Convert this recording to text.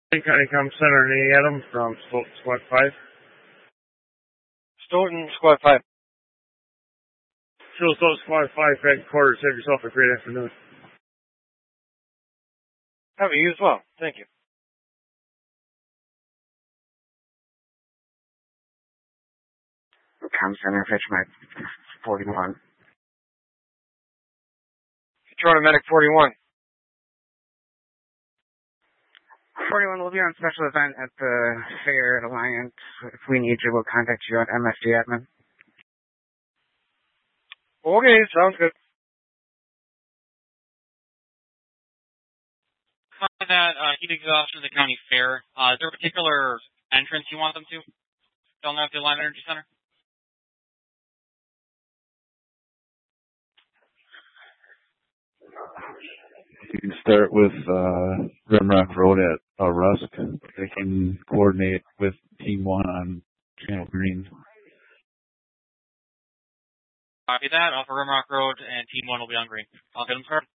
County Com Center, Nate Adams from Squad 5. Stoughton, Squad 5. Stoughton, Squad 5, headquarters. Have yourself a great afternoon. Have you as well. Thank you. Com Center, fetch my 41. Toronto Medic 41. 41 will be on special event at the Fair Alliance. If we need you, we'll contact you at MSD admin. Okay, sounds good. Find that heat exhaustion of the county fair. Is there a particular entrance you want them to? Down there at the Alive Energy Center? You can start with Rimrock Road at Rusk. They can coordinate with Team 1 on Channel Green. Copy that. Off of Rimrock Road, and Team 1 will be on green. I'll get them started.